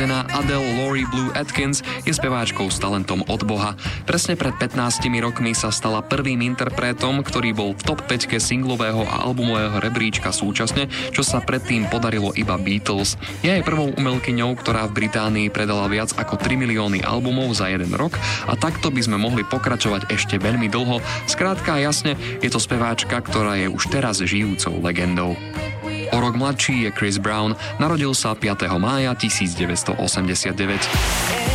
Rodená Adele Laurie Blue Atkins je speváčkou s talentom od Boha. Presne pred 15 rokmi sa stala prvým interpretom, ktorý bol v top 5 singlového a albumového rebríčka súčasne, čo sa predtým podarilo iba Beatles. Je aj prvou umelkyňou, ktorá v Británii predala viac ako 3 milióny albumov za jeden rok a takto by sme mohli pokračovať ešte veľmi dlho. Skrátka a jasne, je to speváčka, ktorá je už teraz žijúcou legendou. O rok mladší je Chris Brown, narodil sa 5. mája 1989.